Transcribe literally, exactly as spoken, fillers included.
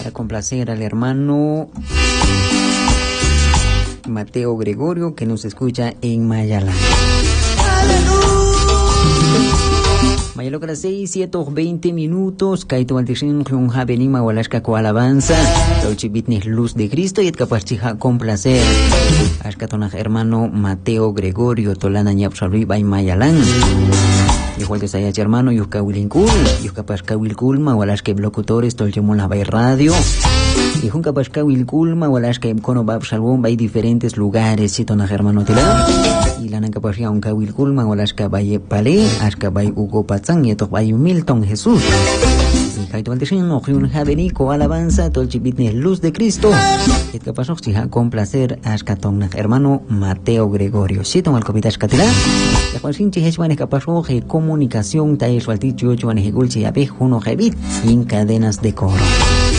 A complacer al hermano Mateo Gregorio, que nos escucha en Mayalán. Mayalo para seis, siete, veinte minutos. Kaito Altishin, Klun Jabenima, Walashka ko alabanza. Tauchibitnis Luz de Cristo y et capachiha con placer. Ashkatonaj hermano Mateo Gregorio, Tolana Ñapsarri, Bay Mayalán. Igual que saya hermano, Yuska Wilinkul, Yuska Pasca Wilkulma, Walashka locutores, Tolchemula Bay Radio. Y Junca Pasca Wilkulma, Walashka Kono Bab Shalom, Bay diferentes lugares, Chitonaj hermano Tela. Y la Nancapashia, un Kawilkulma, Walashka Bay Pale, Ashka Bay Hugo Patzán, y esto Bay Milton Jesús. Y Kaito Altishin, Ojun Javenico, alabanza, Tolchibitnis Luz de Cristo. Et capaz oxija con placer, Ashkatonaj hermano Mateo Gregorio. Chiton al Copita Ashkatela. La cual sin chihechman es capaz de comunicación, Taes Walticho, Chuan Hegulchi, Abe, Juno Jevit, sin cadenas de coro.